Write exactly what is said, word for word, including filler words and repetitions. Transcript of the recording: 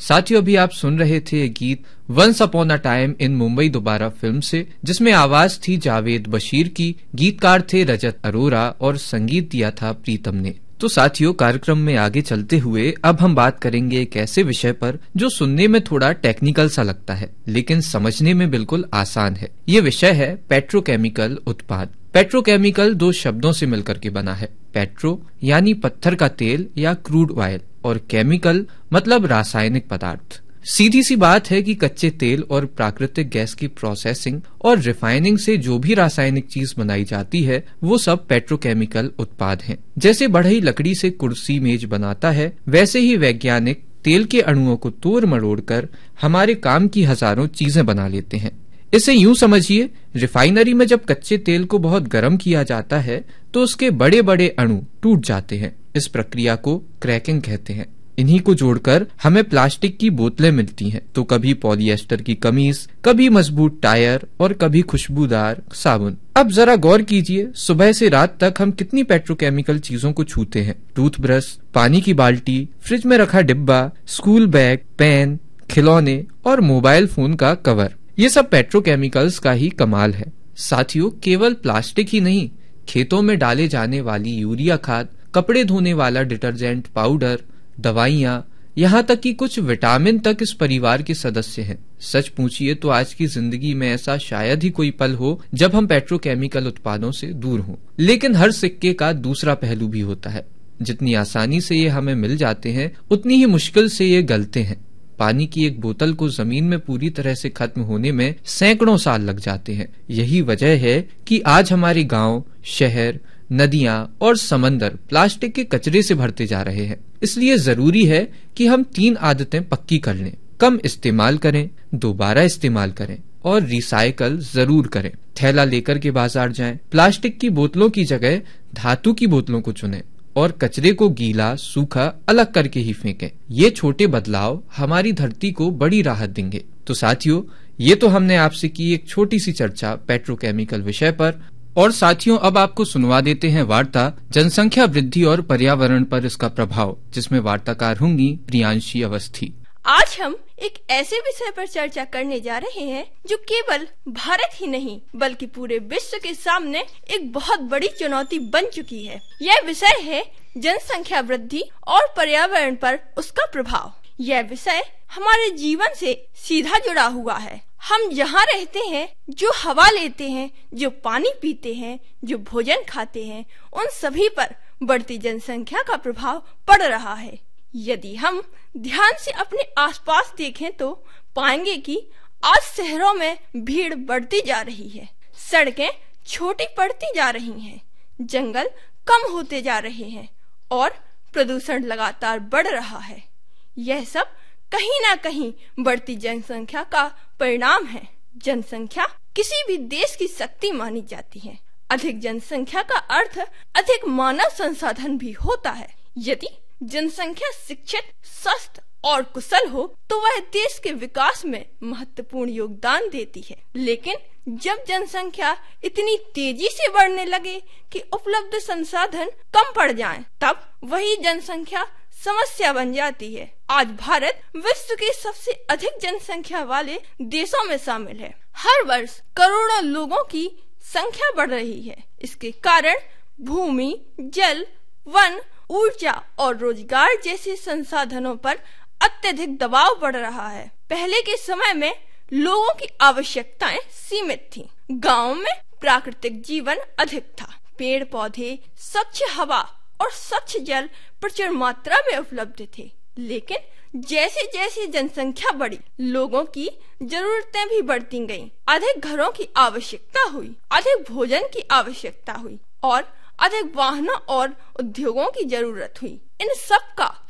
साथियों, अभी आप सुन रहे थे ये गीत once upon a time in Mumbai दोबारा फिल्म से, जिसमें आवाज थी जावेद बशीर की, गीतकार थे रजत अरोरा और संगीत दिया था प्रीतम ने। तो साथियों, कार्यक्रम में आगे चलते हुए अब हम बात करेंगे एक ऐसे विषय पर जो सुनने में थोड़ा टेक्निकल सा लगता है लेकिन समझने में बिल्कुल आसान है। ये विषय है पेट्रोकेमिकल उत्पाद। पेट्रोकेमिकल दो शब्दों से मिलकर के बना है। पेट्रो यानी पत्थर का तेल या क्रूड ऑयल, और केमिकल मतलब रासायनिक पदार्थ। सीधी सी बात है कि कच्चे तेल और प्राकृतिक गैस की प्रोसेसिंग और रिफाइनिंग से जो भी रासायनिक चीज बनाई जाती है वो सब पेट्रोकेमिकल उत्पाद हैं। जैसे बढ़ई लकड़ी से कुर्सी मेज बनाता है, वैसे ही वैज्ञानिक तेल के अणुओं को तोड़ मरोड़ कर हमारे काम की हजारों चीजें बना लेते हैं। इसे यूं समझिए, रिफाइनरी में जब कच्चे तेल को बहुत गर्म किया जाता है तो उसके बड़े बड़े अणु टूट जाते हैं। इस प्रक्रिया को क्रैकिंग कहते हैं। इन्हीं को जोड़कर हमें प्लास्टिक की बोतलें मिलती हैं, तो कभी पॉलिएस्टर की कमीज, कभी मजबूत टायर और कभी खुशबूदार साबुन। अब जरा गौर कीजिए, सुबह से रात तक हम कितनी पेट्रोकेमिकल चीजों को छूते हैं। टूथब्रश, पानी की बाल्टी, फ्रिज में रखा डिब्बा, स्कूल बैग, पेन, खिलौने और मोबाइल फोन का कवर, ये सब पेट्रोकेमिकल्स का ही कमाल है। साथियों, केवल प्लास्टिक ही नहीं, खेतों में डाले जाने वाली यूरिया खाद, कपड़े धोने वाला डिटर्जेंट पाउडर, दवाइयाँ, यहाँ तक कि कुछ विटामिन तक इस परिवार के सदस्य हैं। सच पूछिए तो आज की जिंदगी में ऐसा शायद ही कोई पल हो जब हम पेट्रोकेमिकल उत्पादों से दूर हों। लेकिन हर सिक्के का दूसरा पहलू भी होता है। जितनी आसानी से ये हमें मिल जाते हैं उतनी ही मुश्किल से ये गलते हैं। पानी की एक बोतल को जमीन में पूरी तरह से खत्म होने में सैकड़ों साल लग जाते हैं। यही वजह है कि आज हमारे गांव, शहर, नदियां और समंदर प्लास्टिक के कचरे से भरते जा रहे हैं। इसलिए जरूरी है कि हम तीन आदतें पक्की कर लें। कम इस्तेमाल करें, दोबारा इस्तेमाल करें और रिसाइकल जरूर करें। थैला लेकर के बाजार जाएं, प्लास्टिक की बोतलों की जगह धातु की बोतलों को चुनें और कचरे को गीला सूखा अलग करके ही फेंकें। ये छोटे बदलाव हमारी धरती को बड़ी राहत देंगे। तो साथियों, ये तो हमने आपसे की एक छोटी सी चर्चा पेट्रोकेमिकल विषय पर। और साथियों, अब आपको सुनवा देते हैं वार्ता जनसंख्या वृद्धि और पर्यावरण पर इसका प्रभाव, जिसमें वार्ताकार होंगी प्रियांशी अवस्थी। आज हम एक ऐसे विषय पर चर्चा करने जा रहे हैं जो केवल भारत ही नहीं बल्कि पूरे विश्व के सामने एक बहुत बड़ी चुनौती बन चुकी है। यह विषय है जनसंख्या वृद्धि और पर्यावरण पर उसका प्रभाव। यह विषय हमारे जीवन से सीधा जुड़ा हुआ है। हम जहाँ रहते हैं, जो हवा लेते हैं, जो पानी पीते हैं, जो भोजन खाते हैं, उन सभी पर बढ़ती जनसंख्या का प्रभाव पड़ रहा है। यदि हम ध्यान से अपने आसपास देखें तो पाएंगे कि आज शहरों में भीड़ बढ़ती जा रही है, सड़कें छोटी पड़ती जा रही हैं, जंगल कम होते जा रहे हैं और प्रदूषण लगातार बढ़ रहा है। यह सब कहीं ना कहीं बढ़ती जनसंख्या का परिणाम है। जनसंख्या किसी भी देश की शक्ति मानी जाती है। अधिक जनसंख्या का अर्थ अधिक मानव संसाधन भी होता है। यदि जनसंख्या शिक्षित, स्वस्थ और कुशल हो तो वह देश के विकास में महत्वपूर्ण योगदान देती है। लेकिन जब जनसंख्या इतनी तेजी से बढ़ने लगे कि उपलब्ध संसाधन कम पड़ जाएं, तब वही जनसंख्या समस्या बन जाती है। आज भारत विश्व के सबसे अधिक जनसंख्या वाले देशों में शामिल है। हर वर्ष करोड़ों लोगों की संख्या बढ़ रही है। इसके कारण भूमि, जल, वन, ऊर्जा और रोजगार जैसे संसाधनों पर अत्यधिक दबाव बढ़ रहा है। पहले के समय में लोगों की आवश्यकताएं सीमित थीं। गाँव में प्राकृतिक जीवन अधिक था। पेड़ पौधे, स्वच्छ हवा और स्वच्छ जल प्रचुर मात्रा में उपलब्ध थे। लेकिन जैसे जैसे जनसंख्या बढ़ी, लोगों की जरूरतें भी बढ़ती गईं। अधिक घरों की आवश्यकता हुई, अधिक भोजन की आवश्यकता हुई और अधिक वाहनों और उद्योगों की जरूरत हुई। इन सब का